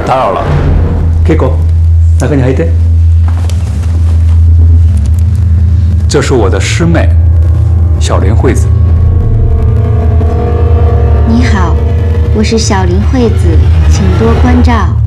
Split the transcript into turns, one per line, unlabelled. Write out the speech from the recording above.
打扰了。
Kiko，中に入って。
这是我的师妹，小林惠子。
你好，我是小林惠子，请多关照。